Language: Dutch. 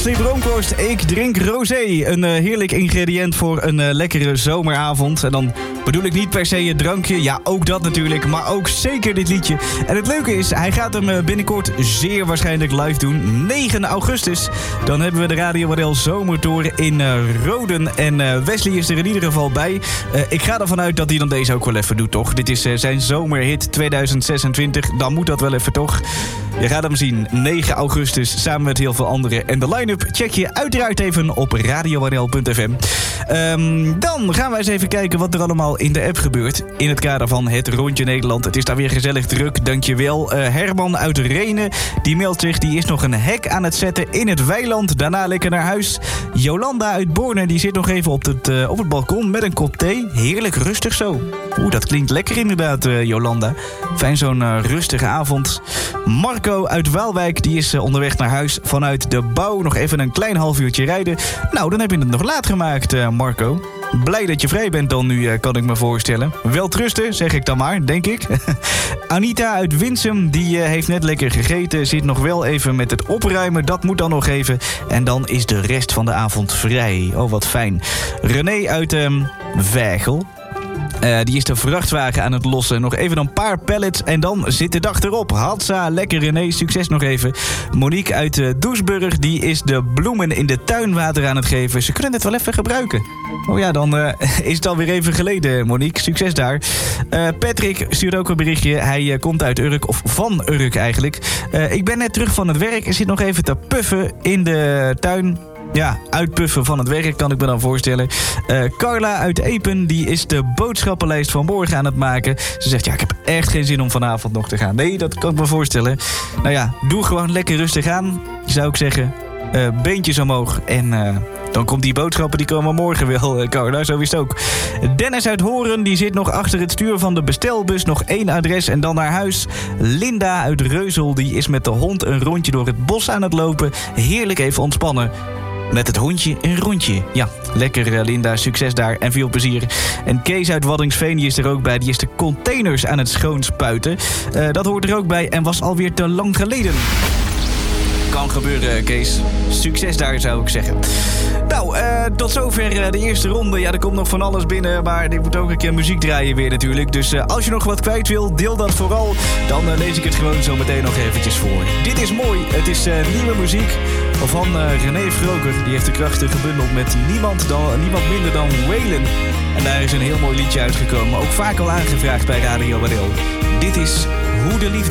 Ashley Bronkhorst, ik drink rosé. Een heerlijk ingrediënt voor een lekkere zomeravond. En dan bedoel ik niet per se het drankje, ja ook dat natuurlijk, maar ook zeker dit liedje. En het leuke is, hij gaat hem binnenkort zeer waarschijnlijk live doen. 9 augustus, dan hebben we de Radio Waddel Zomertour in Roden. En Wesley is er in ieder geval bij. Ik ga ervan uit dat hij dan deze ook wel even doet, toch? Dit is zijn zomerhit 2026, dan moet dat wel even, toch? Je gaat hem zien, 9 augustus, samen met heel veel anderen. En de line-up check je uiteraard even op radiowaddel.fm. Dan gaan wij eens even kijken wat er allemaal in de app gebeurt. In het kader van het Rondje Nederland. Het is daar weer gezellig druk, dankjewel. Herman uit Renen, die meldt zich. Die is nog een hek aan het zetten in het weiland. Daarna lekker naar huis. Jolanda uit Borne, die zit nog even op het balkon met een kop thee. Heerlijk rustig zo. Dat klinkt lekker inderdaad, Jolanda. Fijn zo'n rustige avond. Marco uit Waalwijk, die is onderweg naar huis vanuit de bouw. Nog even een klein half uurtje rijden. Nou, dan heb je het nog laat gemaakt, Marco. Blij dat je vrij bent dan nu, kan ik me voorstellen. Wel trusten, zeg ik dan maar, denk ik. Anita uit Winsum, die heeft net lekker gegeten. Zit nog wel even met het opruimen, dat moet dan nog even. En dan is de rest van de avond vrij. Oh, wat fijn. René uit Vegel. Die is de vrachtwagen aan het lossen. Nog even een paar pallets en dan zit de dag erop. Hatsa, lekker René, succes nog even. Monique uit Doesburg, die is de bloemen in de tuin water aan het geven. Ze kunnen het wel even gebruiken. Oh ja, dan is het alweer even geleden, Monique. Succes daar. Patrick stuurt ook een berichtje. Hij komt uit Urk, of van Urk eigenlijk. Ik ben net terug van het werk en zit nog even te puffen in de tuin. Ja, uitpuffen van het werk kan ik me dan voorstellen. Carla uit Epen, die is de boodschappenlijst van morgen aan het maken. Ze zegt, ja, ik heb echt geen zin om vanavond nog te gaan. Nee, dat kan ik me voorstellen. Nou ja, doe gewoon lekker rustig aan, zou ik zeggen. Beentjes omhoog en dan komt die boodschappen, die komen morgen wel, Carla, zo is het ook. Dennis uit Horen, die zit nog achter het stuur van de bestelbus. Nog 1 adres en dan naar huis. Linda uit Reuzel, die is met de hond een rondje door het bos aan het lopen. Heerlijk even ontspannen. Met het hondje een rondje. Ja, lekker Linda, succes daar en veel plezier. En Kees uit Waddinxveen, die is er ook bij. Die is de containers aan het schoonspuiten. Dat hoort er ook bij en was alweer te lang geleden. Kan gebeuren, Kees. Succes daar, zou ik zeggen. Nou, tot zover de eerste ronde. Ja, er komt nog van alles binnen, maar ik moet ook een keer muziek draaien weer natuurlijk. Dus als je nog wat kwijt wil, deel dat vooral. Dan lees ik het gewoon zo meteen nog eventjes voor. Dit is mooi. Het is nieuwe muziek van René Vroger. Die heeft de krachten gebundeld met niemand minder dan Waylon. En daar is een heel mooi liedje uitgekomen. Ook vaak al aangevraagd bij Radio Waddel. Dit is Hoe de Liefde